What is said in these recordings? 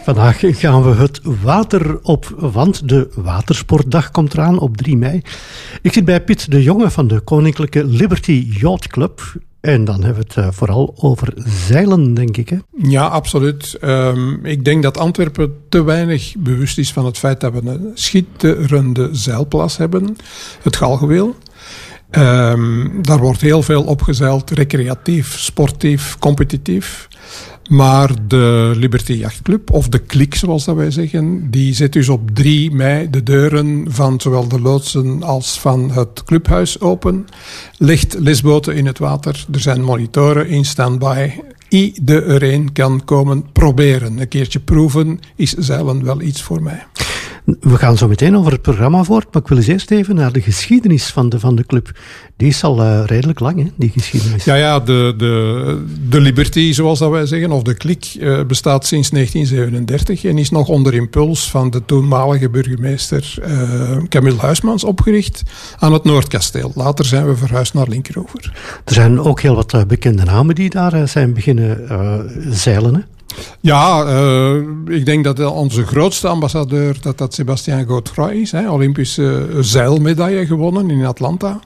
Vandaag gaan we het water op, want de Watersportdag komt eraan op 3 mei. Ik zit bij Piet de Jonge van de Koninklijke Liberty Yacht Club. En dan hebben we het vooral over zeilen, denk ik, hè? Ja, absoluut. Ik denk dat Antwerpen te weinig bewust is van het feit dat we een schitterende zeilplas hebben. Het Galgenweel. Daar wordt heel veel opgezeild, recreatief, sportief, competitief. Maar de Liberty Yacht Club, of de Klik zoals dat wij zeggen, die zet dus op 3 mei de deuren van zowel de loodsen als van het clubhuis open. Legt lesboten in het water, er zijn monitoren in standby. Iedereen kan komen proberen. Een keertje proeven is zeilen wel iets voor mij. We gaan zo meteen over het programma voort, maar ik wil eens eerst even naar de geschiedenis van de club. Die is al redelijk lang, hè, die geschiedenis. Ja, de Liberty, zoals dat wij zeggen, of de Klik, bestaat sinds 1937 en is nog onder impuls van de toenmalige burgemeester Camille Huismans opgericht aan het Noordkasteel. Later zijn we verhuisd naar Linkeroever. Er zijn ook heel wat bekende namen die daar zijn beginnen zeilen, hè? Ja, ik denk dat onze grootste ambassadeur dat Sébastien Godefroy is. Hè, Olympische zeilmedaille gewonnen in Atlanta.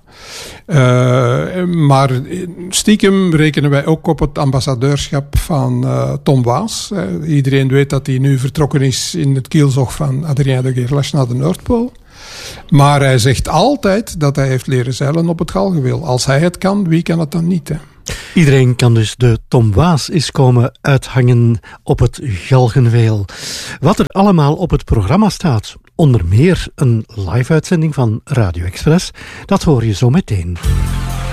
Maar stiekem rekenen wij ook op het ambassadeurschap van Tom Waas. Iedereen weet dat hij nu vertrokken is in het kielzog van Adrien de Gerlache naar de Noordpool. Maar hij zegt altijd dat hij heeft leren zeilen op het Galgenweel. Als hij het kan, wie kan het dan niet, hè? Iedereen kan dus de Tom Waas eens komen uithangen op het Galgenweel. Wat er allemaal op het programma staat, onder meer een live-uitzending van Radio Express, dat hoor je zo meteen.